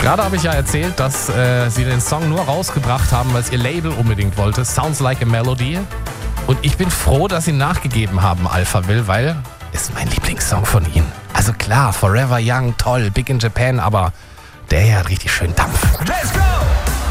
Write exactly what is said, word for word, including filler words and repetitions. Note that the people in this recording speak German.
Gerade habe ich ja erzählt, dass äh, sie den Song nur rausgebracht haben, weil es ihr Label unbedingt wollte. Sounds Like a Melody. Und ich bin froh, dass sie nachgegeben haben, Alphaville, weil ist mein Lieblingssong von ihnen. Also klar, Forever Young, toll, Big in Japan, aber der hier hat richtig schön Dampf. Let's go!